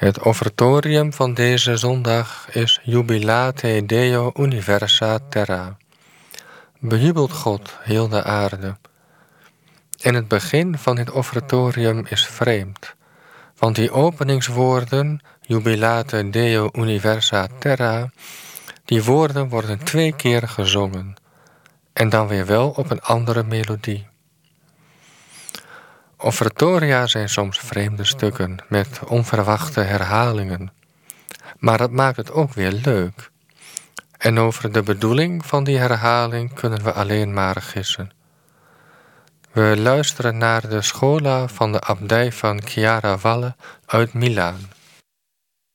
Het offertorium van deze zondag is Jubilate Deo Universa Terra. Bejubelt God heel de aarde. En het begin van dit offertorium is vreemd, want die openingswoorden, Jubilate Deo Universa Terra, die woorden worden 2 keer gezongen, en dan weer wel op een andere melodie. Offertoria zijn soms vreemde stukken met onverwachte herhalingen, maar dat maakt het ook weer leuk. En over de bedoeling van die herhaling kunnen we alleen maar gissen. We luisteren naar de schola van de abdij van Chiaravalle uit Milaan.